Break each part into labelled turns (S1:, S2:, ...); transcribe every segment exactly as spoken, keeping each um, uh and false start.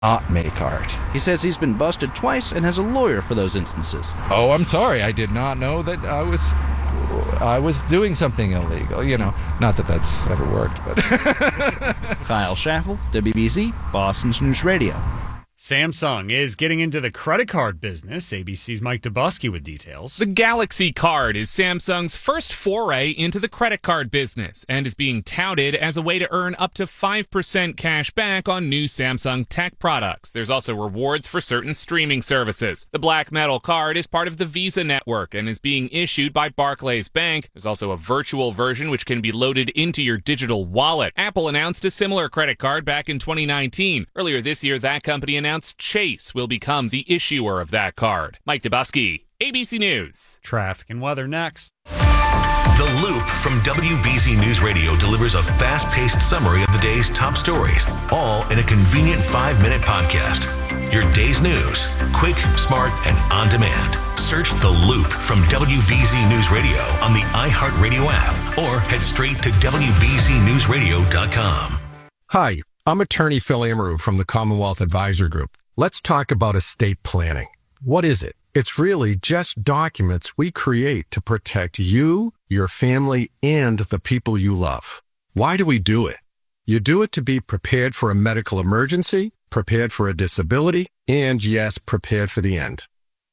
S1: not make art.
S2: He says he's been busted twice and has a lawyer for those instances.
S1: Oh, I'm sorry. I did not know that I was I was doing something illegal. You know, not that that's ever worked, but...
S2: Kyle Schaffel, W B Z, Boston's News Radio.
S3: Samsung is getting into the credit card business. A B C's Mike Dubusky with details.
S4: The Galaxy Card is Samsung's first foray into the credit card business and is being touted as a way to earn up to five percent cash back on new Samsung tech products. There's also rewards for certain streaming services. The Black Metal card is part of the Visa network and is being issued by Barclays Bank. There's also a virtual version which can be loaded into your digital wallet. Apple announced a similar credit card back in twenty nineteen. Earlier this year, that company announced Chase will become the issuer of that card. Mike Dubusky, A B C News.
S3: Traffic and weather next.
S5: The Loop from W B Z News Radio delivers a fast-paced summary of the day's top stories, all in a convenient five-minute podcast. Your day's news, quick, smart, and on demand. Search The Loop from W B Z News Radio on the iHeartRadio app or head straight to W B Z news radio dot com.
S6: Hi, I'm attorney Phil Amaru from the Commonwealth Advisor Group. Let's talk about estate planning. What is it? It's really just documents we create to protect you, your family, and the people you love. Why do we do it? You do it to be prepared for a medical emergency, prepared for a disability, and yes, prepared for the end.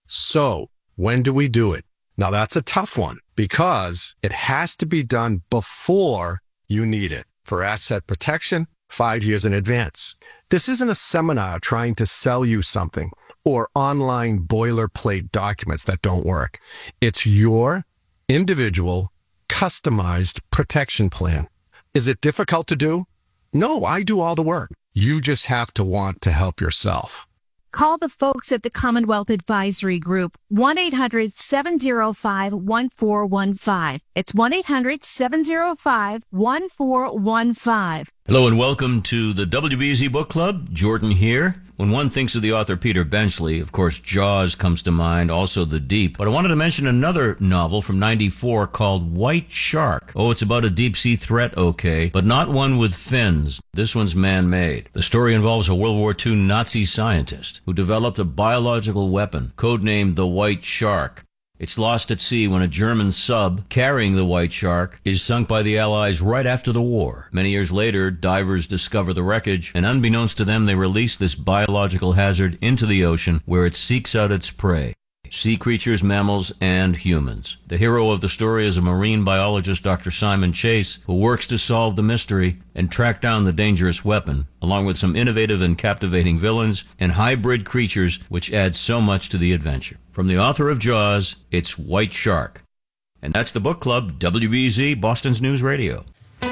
S6: So, when do we do it? Now that's a tough one because it has to be done before you need it. For asset protection, five years in advance. This isn't a seminar trying to sell you something or online boilerplate documents that don't work. It's your individual, customized protection plan. Is it difficult to do? No, I do all the work. You just have to want to help yourself.
S7: Call the folks at the Commonwealth Advisory Group, one eight hundred seven oh five one four one five. It's one eight hundred seven oh five one four one five.
S8: Hello and welcome to the W B Z Book Club. Jordan here. When one thinks of the author Peter Benchley, of course, Jaws comes to mind, also The Deep. But I wanted to mention another novel from ninety-four called White Shark. Oh, it's about a deep-sea threat, okay, but not one with fins. This one's man-made. The story involves a World War Two Nazi scientist who developed a biological weapon, codenamed the White Shark. It's lost at sea when a German sub carrying the White Shark is sunk by the Allies right after the war. Many years later, divers discover the wreckage, and unbeknownst to them, they release this biological hazard into the ocean where it seeks out its prey. Sea creatures, mammals, and humans. The hero of the story is a marine biologist, Doctor Simon Chase, who works to solve the mystery and track down the dangerous weapon, along with some innovative and captivating villains and hybrid creatures which add so much to the adventure. From the author of Jaws, it's White Shark. And that's the book club, W B Z, Boston's News Radio.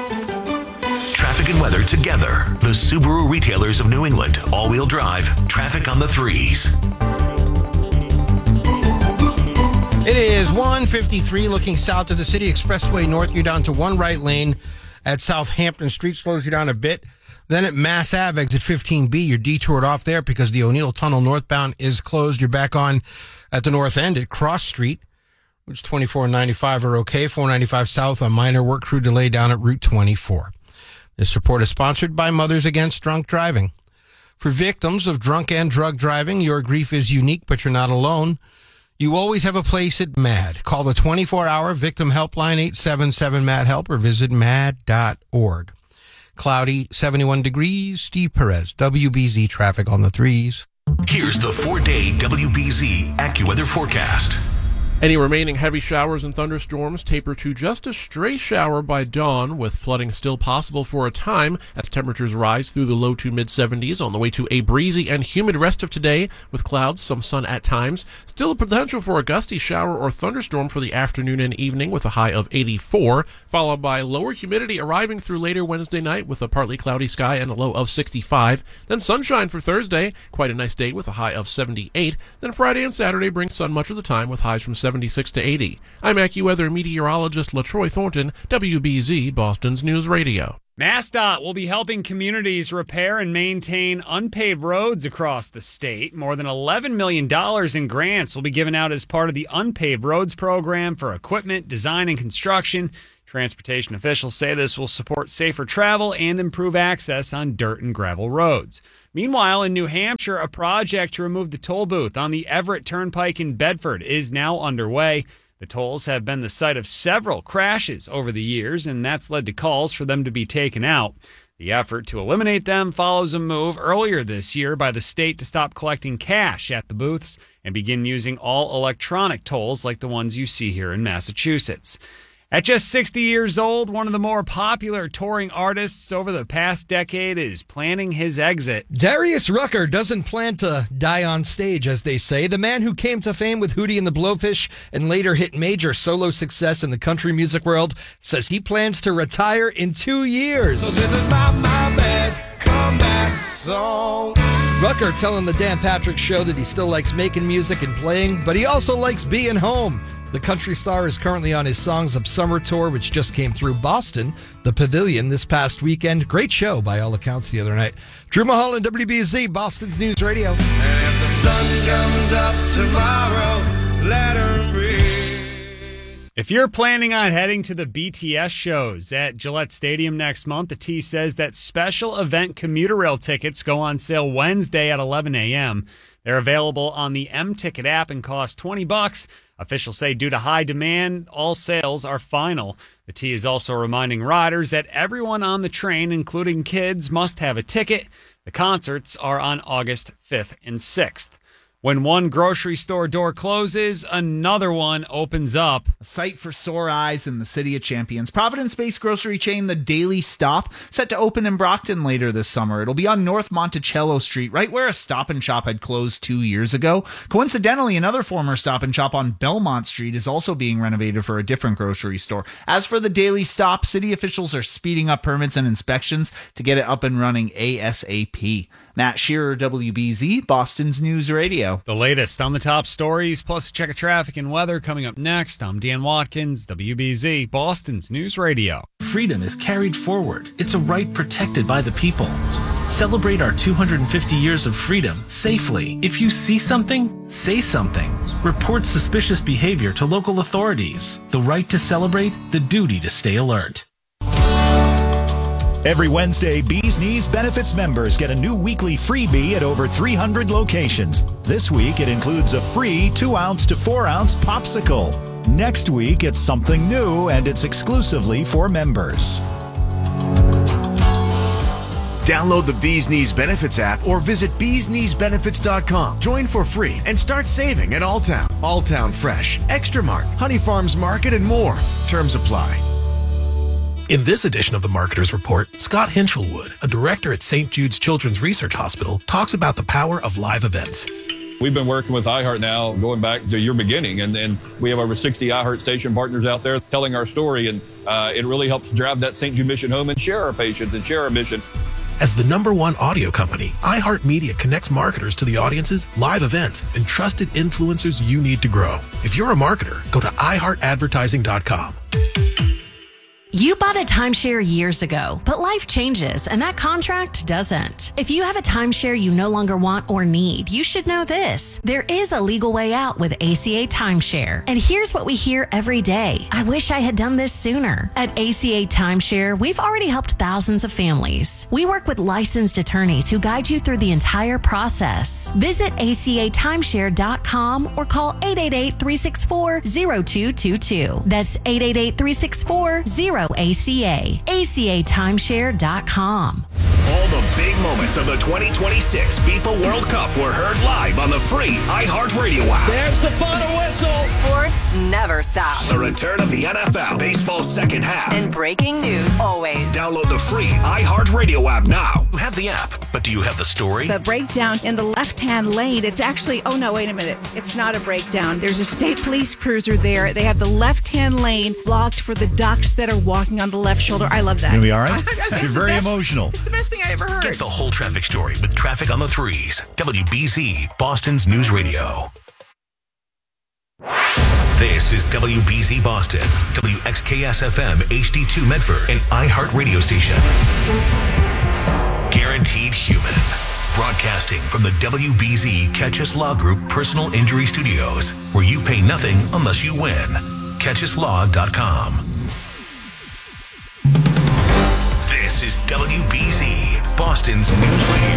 S5: Traffic and weather together. The Subaru retailers of New England. All-wheel drive. Traffic on the threes.
S9: It is one fifty-three looking south of the City Expressway North. You're down to one right lane at Southampton Street. Slows you down a bit. Then at Mass Ave, exit fifteen B, you're detoured off there because the O'Neill Tunnel northbound is closed. You're back on at the north end at Cross Street, which twenty-four and ninety-five are okay. four ninety-five south, a minor work crew delay down at Route twenty-four. This report is sponsored by Mothers Against Drunk Driving. For victims of drunk and drug driving, your grief is unique, but you're not alone. You always have a place at MAD. Call the twenty-four hour victim helpline eight seven seven MAD HELP or visit mad dot org. Cloudy, seventy-one degrees. Steve Perez, W B Z traffic on the threes.
S5: Here's the four-day W B Z AccuWeather forecast.
S10: Any remaining heavy showers and thunderstorms taper to just a stray shower by dawn, with flooding still possible for a time as temperatures rise through the low to mid-seventies on the way to a breezy and humid rest of today with clouds, some sun at times. Still a potential for a gusty shower or thunderstorm for the afternoon and evening with a high of eighty-four, followed by lower humidity arriving through later Wednesday night with a partly cloudy sky and a low of sixty-five. Then sunshine for Thursday, quite a nice day with a high of seventy-eight. Then Friday and Saturday bring sun much of the time with highs from seventy-six to eighty. I'm AccuWeather meteorologist LaTroy Thornton, W B Z, Boston's News Radio.
S3: MassDOT will be helping communities repair and maintain unpaved roads across the state. More than eleven million dollars in grants will be given out as part of the Unpaved Roads program for equipment, design, and construction. Transportation officials say this will support safer travel and improve access on dirt and gravel roads. Meanwhile, in New Hampshire, a project to remove the toll booth on the Everett Turnpike in Bedford is now underway. The tolls have been the site of several crashes over the years, and that's led to calls for them to be taken out. The effort to eliminate them follows a move earlier this year by the state to stop collecting cash at the booths and begin using all electronic tolls like the ones you see here in Massachusetts. At just sixty years old, one of the more popular touring artists over the past decade is planning his exit.
S11: Darius Rucker doesn't plan to die on stage, as they say. The man who came to fame with Hootie and the Blowfish and later hit major solo success in the country music world says he plans to retire in two years.
S12: So this is my, my bad comeback song.
S11: Rucker telling the Dan Patrick Show that he still likes making music and playing, but he also likes being home. The country star is currently on his Songs of Summer tour, which just came through Boston, the Pavilion, this past weekend. Great show, by all accounts, the other night. Drew Mulholland, W B Z, Boston's News Radio.
S12: And if the sun comes up tomorrow, let her breathe.
S3: If you're planning on heading to the B T S shows at Gillette Stadium next month, the T says that special event commuter rail tickets go on sale Wednesday at eleven a.m. They're available on the M-Ticket app and cost twenty bucks. Officials say due to high demand, all sales are final. The T is also reminding riders that everyone on the train, including kids, must have a ticket. The concerts are on August fifth and sixth. When one grocery store door closes, another one opens up.
S13: A sight for sore eyes in the City of Champions. Providence-based grocery chain The Daily Stop, set to open in Brockton later this summer. It'll be on North Monticello Street, right where a Stop and Shop had closed two years ago. Coincidentally, another former Stop and Shop on Belmont Street is also being renovated for a different grocery store. As for The Daily Stop, city officials are speeding up permits and inspections to get it up and running ASAP. Matt Shearer, W B Z, Boston's News Radio.
S3: The latest on the top stories, plus a check of traffic and weather coming up next. I'm Dan Watkins, W B Z, Boston's News Radio.
S14: Freedom is carried forward. It's a right protected by the people. Celebrate our two hundred fifty years of freedom safely. If you see something, say something. Report suspicious behavior to local authorities. The right to celebrate, the duty to stay alert.
S15: Every Wednesday, Bee's Knees Benefits members get a new weekly freebie at over three hundred locations. This week, it includes a free two ounce to four ounce popsicle. Next week, it's something new, and it's exclusively for members.
S16: Download the Bee's Knees Benefits app or visit bees knees benefits dot com. Join for free and start saving at Alltown, Alltown Fresh, Extra Mart, Honey Farms Market, and more. Terms apply.
S17: In this edition of the Marketer's Report, Scott Hinchelwood, a director at Saint Jude's Children's Research Hospital, talks about the power of live events.
S18: We've been working with iHeart now going back to your beginning, and, and we have over sixty iHeart station partners out there telling our story, and uh, it really helps drive that Saint Jude mission home and share our patients and share our mission.
S17: As the number one audio company, iHeartMedia connects marketers to the audiences, live events, and trusted influencers you need to grow. If you're a marketer, go to i heart advertising dot com.
S19: You bought a timeshare years ago, but life changes and that contract doesn't. If you have a timeshare you no longer want or need, you should know this. There is a legal way out with A C A Timeshare. And here's what we hear every day. I wish I had done this sooner. At A C A Timeshare, we've already helped thousands of families. We work with licensed attorneys who guide you through the entire process. Visit A C A timeshare dot com or call eight eight eight, three six four, zero two two two. That's eight eight eight, three six four, zero A C A. A C A timeshare dot com.
S5: All the big moments of the twenty twenty-six FIFA World Cup were heard live on the free iHeartRadio app.
S12: There's the final whistle.
S20: Sports never stops.
S5: The return of the N F L, baseball's second half.
S20: And breaking news always.
S5: Download the free iHeartRadio app now. You have the app, but do you have the story?
S21: The breakdown in the left-hand lane, it's actually, oh no, wait a minute. It's not a breakdown. There's a state police cruiser there. They have the left-hand lane blocked for the ducks that are walking on the left shoulder. I love that.
S15: Gonna be all right?
S21: It's
S15: You're
S21: the
S15: very
S21: best-
S15: emotional.
S21: It's the best thing I ever heard.
S5: Get the whole traffic story with Traffic on the Threes. W B Z, Boston's News Radio. This is W B Z Boston, W X K S F M H D two Medford, and iHeart Radio Station. Guaranteed Human. Broadcasting from the W B Z Catchus Law Group Personal Injury Studios, where you pay nothing unless you win. catchus law dot com. This is W B Z, Boston's news radio.